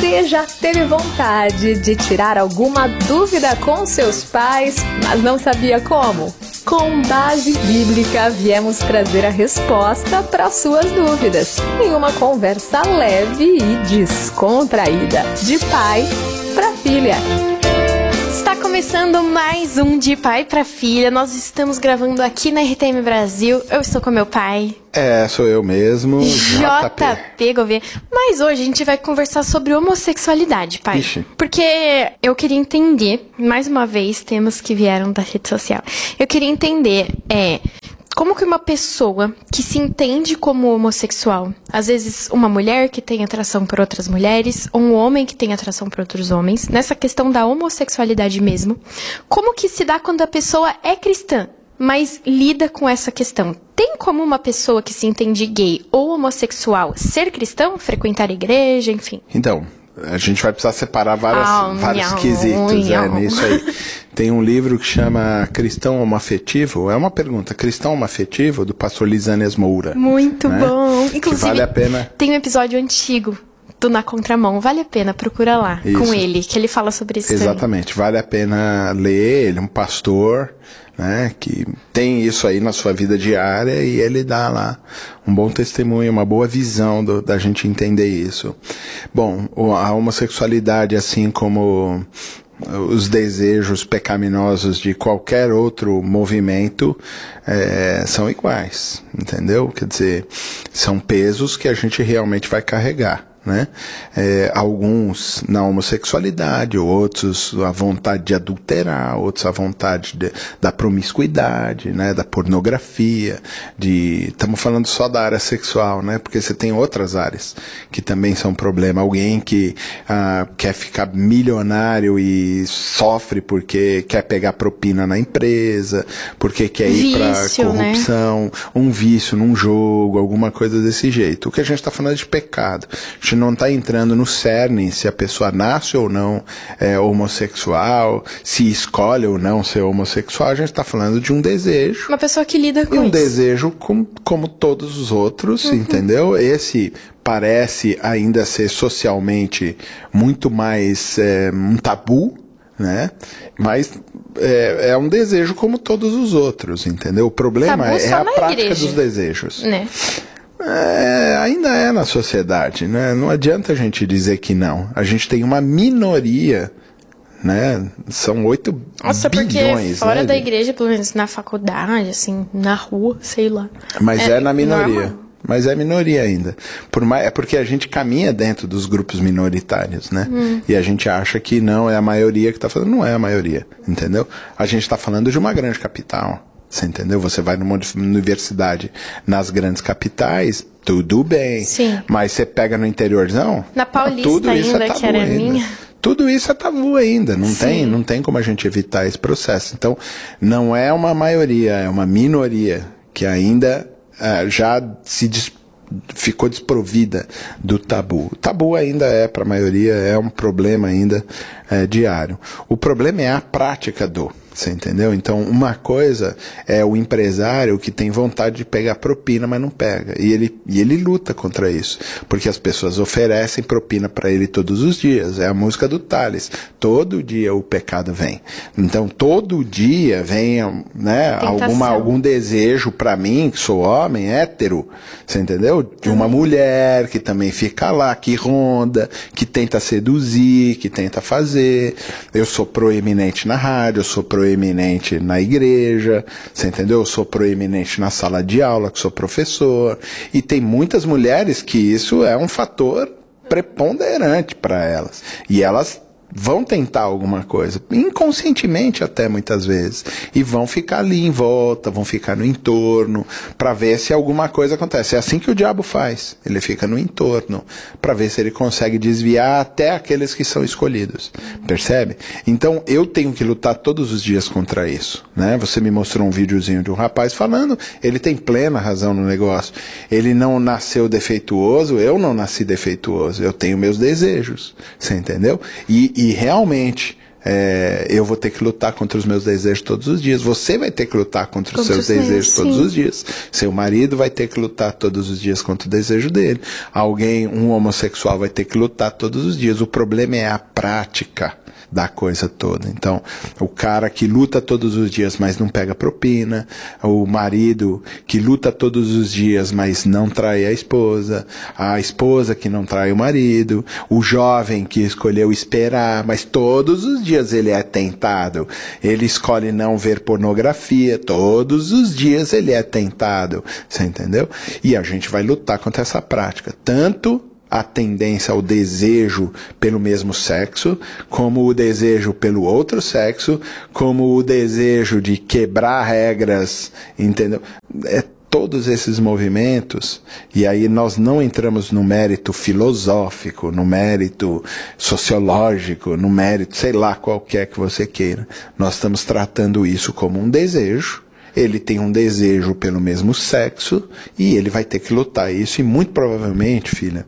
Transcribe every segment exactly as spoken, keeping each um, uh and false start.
Você já teve vontade de tirar alguma dúvida com seus pais, mas não sabia como? Com base bíblica, viemos trazer a resposta para suas dúvidas, em uma conversa leve e descontraída, de pai para filha. Está começando mais um De Pai para Filha. Nós estamos gravando aqui na R T M Brasil. Eu estou com meu pai. É, sou eu mesmo, J P Gouveia. Mas hoje a gente vai conversar sobre homossexualidade, pai. Ixi. Porque eu queria entender, mais uma vez, temas que vieram da rede social. Eu queria entender, é... como que uma pessoa que se entende como homossexual, às vezes uma mulher que tem atração por outras mulheres, ou um homem que tem atração por outros homens, nessa questão da homossexualidade mesmo, como que se dá quando a pessoa é cristã, mas lida com essa questão? Tem como uma pessoa que se entende gay ou homossexual ser cristão, frequentar a igreja, enfim? Então, a gente vai precisar separar várias, Ah, vários nham, quesitos, nham. é, nisso aí. Tem um livro que chama Cristão Homoafetivo, é uma pergunta, Cristão Homoafetivo, do pastor Lisânias Moura. Muito né? bom. Que Inclusive, vale a pena. tem um episódio antigo do Na Contramão, vale a pena, procura lá, Isso. com ele, que ele fala sobre isso. Exatamente, vale a pena ler, ele é um pastor, né, que tem isso aí na sua vida diária e ele dá lá um bom testemunho, uma boa visão do, da gente entender isso. Bom, a homossexualidade, assim como os desejos pecaminosos de qualquer outro movimento, é, são iguais, entendeu? Quer dizer, são pesos que a gente realmente vai carregar. Né? É, alguns na homossexualidade, outros a vontade de adulterar, outros a vontade de, da promiscuidade, né? Da pornografia, de estamos falando só da área sexual, né? Porque você tem outras áreas que também são problema. Alguém que ah, quer ficar milionário e sofre porque quer pegar propina na empresa, porque quer ir para corrupção, né? Um vício num jogo, alguma coisa desse jeito. O que a gente está falando é de pecado. A gente não está entrando no cerne se a pessoa nasce ou não é, homossexual, se escolhe ou não ser homossexual. A gente está falando de um desejo. Uma pessoa que lida com e um isso. desejo com, como todos os outros, uhum. Entendeu? Esse parece ainda ser socialmente muito mais é, um tabu, né? Mas é, é um desejo como todos os outros, entendeu? O problema é, é a prática igreja. Dos desejos. Né? É, ainda é na sociedade, né? Não adianta a gente dizer que não. A gente tem uma minoria, né? São oito Nossa, bilhões. Porque fora né? da igreja, pelo menos na faculdade, assim, na rua, sei lá. Mas é, é na minoria. Normal. Mas é minoria ainda. Por mais, é porque a gente caminha dentro dos grupos minoritários, né? Hum. E a gente acha que não é a maioria que está falando. Não é a maioria, entendeu? A gente está falando de uma grande capital. Você entendeu? Você vai numa universidade nas grandes capitais, tudo bem. Sim. Mas você pega no interiorzão... Na Paulista tudo isso ainda, é tabu que era ainda. minha. Tudo isso é tabu ainda. Não tem, não tem como a gente evitar esse processo. Então, não é uma maioria, é uma minoria que ainda uh, já se dis- ficou desprovida do tabu. O tabu ainda é, para a maioria, é um problema ainda é, diário. O problema é a prática do... Você entendeu? Então, uma coisa é o empresário que tem vontade de pegar propina, mas não pega. E ele, e ele luta contra isso. Porque as pessoas oferecem propina para ele todos os dias. É a música do Tales. Todo dia o pecado vem. Então, todo dia vem, né, alguma, algum desejo para mim, que sou homem, hétero. Você entendeu? De uma mulher que também fica lá, que ronda, que tenta seduzir, que tenta fazer. Eu sou proeminente na rádio, eu sou proeminente proeminente na igreja, você entendeu? Eu sou proeminente na sala de aula, que sou professor, e tem muitas mulheres que isso é um fator preponderante para elas, e elas vão tentar alguma coisa, inconscientemente até muitas vezes, e vão ficar ali em volta, vão ficar no entorno, para ver se alguma coisa acontece. É assim que o diabo faz, ele fica no entorno, para ver se ele consegue desviar até aqueles que são escolhidos, percebe? Então eu tenho que lutar todos os dias contra isso, né? Você me mostrou um videozinho de um rapaz falando, ele tem plena razão no negócio, ele não nasceu defeituoso, eu não nasci defeituoso, eu tenho meus desejos, você entendeu? E, e realmente É, eu vou ter que lutar contra os meus desejos todos os dias. Você vai ter que lutar contra, contra os seus os desejos meus, todos sim. os dias. Seu marido vai ter que lutar todos os dias contra o desejo dele. Alguém, um homossexual, vai ter que lutar todos os dias. O problema é a prática da coisa toda. Então, o cara que luta todos os dias, mas não pega propina, o marido que luta todos os dias, mas não trai a esposa, a esposa que não trai o marido, o jovem que escolheu esperar, mas todos os dias ele é tentado. Ele escolhe não ver pornografia, todos os dias ele é tentado. Você entendeu? E a gente vai lutar contra essa prática. Tanto a tendência ao desejo pelo mesmo sexo, como o desejo pelo outro sexo, como o desejo de quebrar regras, entendeu? É todos esses movimentos, e aí nós não entramos no mérito filosófico, no mérito sociológico, no mérito, sei lá, qualquer que você queira. Nós estamos tratando isso como um desejo. Ele tem um desejo pelo mesmo sexo e ele vai ter que lutar isso e muito provavelmente, filha,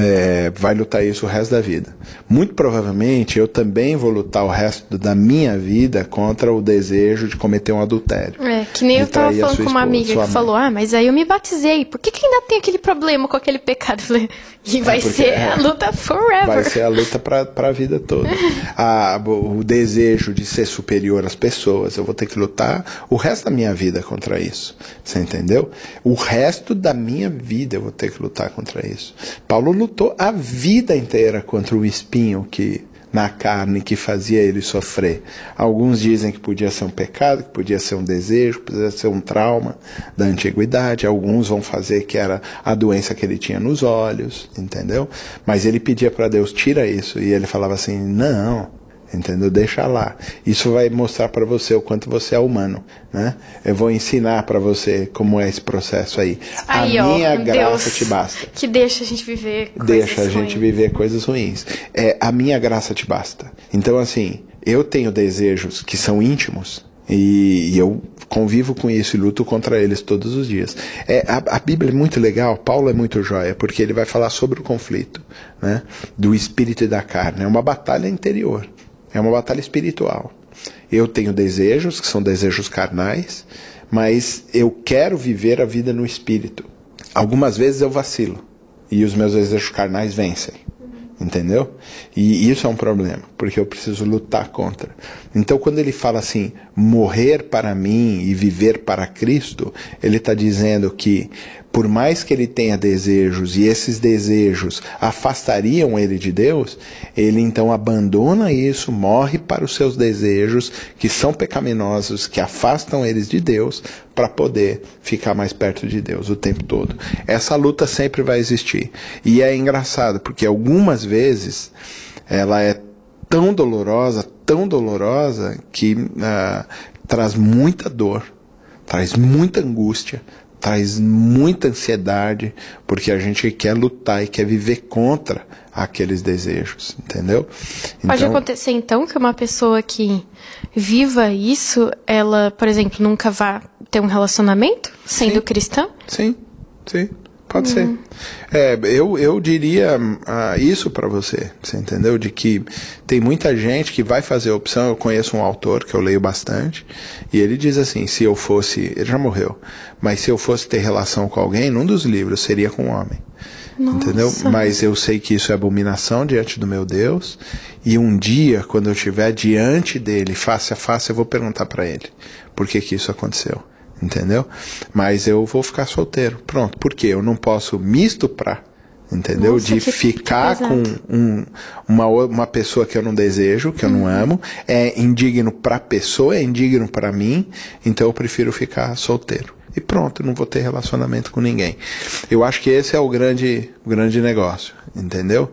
é, vai lutar isso o resto da vida. Muito provavelmente eu também vou lutar o resto da minha vida contra o desejo de cometer um adultério. É, que nem eu tava falando com uma amiga que falou, ah, mas aí eu me batizei, por que que ainda tem aquele problema com aquele pecado? Eu falei, e vai é ser é, a luta forever. Vai ser a luta pra, pra vida toda. a, o desejo de ser superior às pessoas, eu vou ter que lutar o resto da minha vida contra isso, você entendeu? O resto da minha vida eu vou ter que lutar contra isso. Paulo lutou a vida inteira contra o espinho que na carne que fazia ele sofrer. Alguns dizem que podia ser um pecado, que podia ser um desejo, podia ser um trauma da antiguidade. Alguns vão fazer que era a doença que ele tinha nos olhos, entendeu? Mas ele pedia para Deus, tira isso, e ele falava assim, não, entendeu? Deixa lá. Isso vai mostrar para você o quanto você é humano, né? Eu vou ensinar para você como é esse processo aí. aí a ó, minha graça Deus te basta. Que deixa a gente viver coisas Deixa a ruins. gente viver coisas ruins. É, a minha graça te basta. Então, assim, eu tenho desejos que são íntimos e, e eu convivo com isso e luto contra eles todos os dias. É, a, a Bíblia é muito legal, Paulo é muito joia, porque ele vai falar sobre o conflito, né, do espírito e da carne. É uma batalha interior. É uma batalha espiritual. Eu tenho desejos, que são desejos carnais, mas eu quero viver a vida no espírito. Algumas vezes eu vacilo, e os meus desejos carnais vencem. Entendeu? E isso é um problema, porque eu preciso lutar contra. Então, quando ele fala assim, morrer para mim e viver para Cristo, ele está dizendo que, por mais que ele tenha desejos, e esses desejos afastariam ele de Deus, ele então abandona isso, morre para os seus desejos, que são pecaminosos, que afastam eles de Deus, para poder ficar mais perto de Deus o tempo todo. Essa luta sempre vai existir. E é engraçado, porque algumas vezes ela é tão dolorosa, tão dolorosa, que uh, traz muita dor, traz muita angústia, traz muita ansiedade, porque a gente quer lutar e quer viver contra aqueles desejos, entendeu? Pode então, acontecer, então, que uma pessoa que viva isso, ela, por exemplo, nunca vá ter um relacionamento sendo sim, cristã? Sim, sim. Pode ser. É, eu, eu diria uh, isso para você, você entendeu? De que tem muita gente que vai fazer a opção. Eu conheço um autor que eu leio bastante, e ele diz assim, se eu fosse, ele já morreu, mas se eu fosse ter relação com alguém, num dos livros seria com um homem. Nossa. Entendeu? Mas eu sei que isso é abominação diante do meu Deus, e um dia, quando eu estiver diante dele, face a face, eu vou perguntar para ele, por que que isso aconteceu? Entendeu? Mas eu vou ficar solteiro. Pronto. Por quê? Eu não posso me estuprar. Entendeu? Nossa, de que, ficar que com um, uma, uma pessoa que eu não desejo, que eu uhum. não amo. É indigno para a pessoa, é indigno para mim. Então eu prefiro ficar solteiro. E pronto, não vou ter relacionamento com ninguém. Eu acho que esse é o grande, o grande negócio. Entendeu?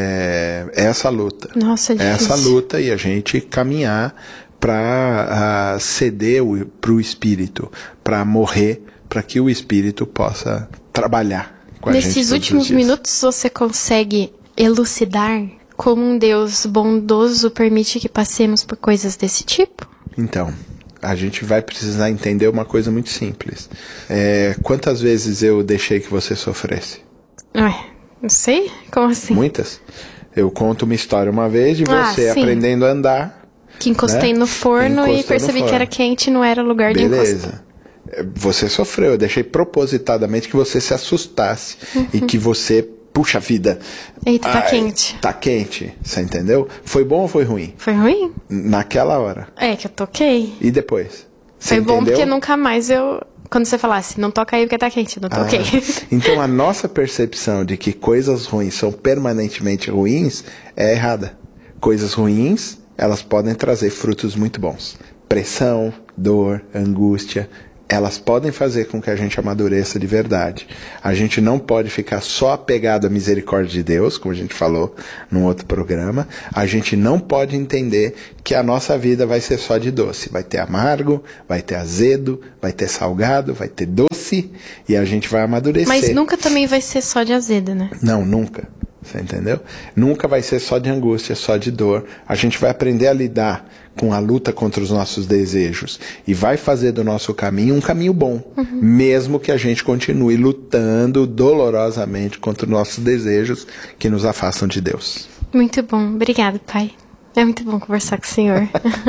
É essa luta. Nossa, é difícil. Essa luta e a gente caminhar para uh, ceder para o Espírito, para morrer, para que o Espírito possa trabalhar com a gente. Nesses últimos minutos você consegue elucidar como um Deus bondoso permite que passemos por coisas desse tipo? Então, a gente vai precisar entender uma coisa muito simples. É, quantas vezes eu deixei que você sofresse? Ué, não sei? Como assim? Muitas. Eu conto uma história uma vez de você ah, aprendendo a andar, Que encostei né? no forno Encostou e percebi no que era forno. quente e não era lugar de encosto. Beleza. Você sofreu, eu deixei propositadamente que você se assustasse uhum. e que você, puxa vida. Eita, tá ai, quente. Tá quente, você entendeu? Foi bom ou foi ruim? Foi ruim? Naquela hora. É, que eu toquei. E depois? Você foi bom entendeu? porque nunca mais eu... Quando você falasse, não toca aí porque tá quente, eu não toquei. Ah, então a nossa percepção de que coisas ruins são permanentemente ruins é errada. Coisas ruins, elas podem trazer frutos muito bons. Pressão, dor, angústia, elas podem fazer com que a gente amadureça de verdade. A gente não pode ficar só apegado à misericórdia de Deus, como a gente falou num outro programa. A gente não pode entender que a nossa vida vai ser só de doce. Vai ter amargo, vai ter azedo, vai ter salgado, vai ter doce, e a gente vai amadurecer. Mas nunca também vai ser só de azedo, né? Não, nunca. Você entendeu? Nunca vai ser só de angústia, só de dor. A gente vai aprender a lidar com a luta contra os nossos desejos e vai fazer do nosso caminho um caminho bom, uhum. mesmo que a gente continue lutando dolorosamente contra os nossos desejos que nos afastam de Deus. Muito bom. Obrigada, Pai. É muito bom conversar com o senhor.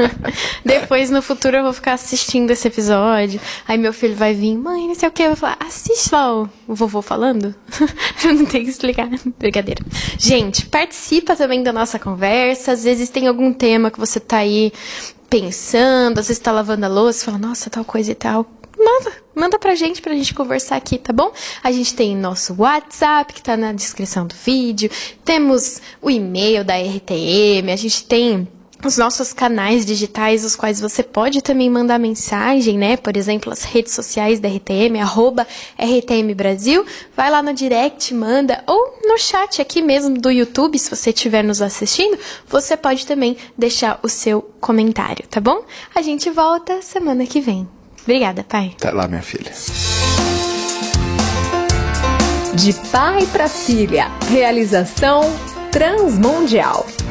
Depois, no futuro, eu vou ficar assistindo esse episódio. Aí meu filho vai vir, mãe, não sei o que. Eu vou falar, assiste lá o vovô falando. Eu não tenho que explicar. Brincadeira. Gente, participa também da nossa conversa. Às vezes tem algum tema que você tá aí pensando. Às vezes tá lavando a louça e fala, nossa, tal coisa e tal. Manda, manda pra gente, pra gente conversar aqui, tá bom? A gente tem nosso WhatsApp, que tá na descrição do vídeo. Temos o e-mail da R T M, a gente tem os nossos canais digitais, os quais você pode também mandar mensagem, né? Por exemplo, as redes sociais da R T M, arroba R T M Brasil. Vai lá no direct, manda, ou no chat aqui mesmo do YouTube, se você estiver nos assistindo, você pode também deixar o seu comentário, tá bom? A gente volta semana que vem. Obrigada, pai. Até lá, minha filha. De pai para filha. Realização Transmundial.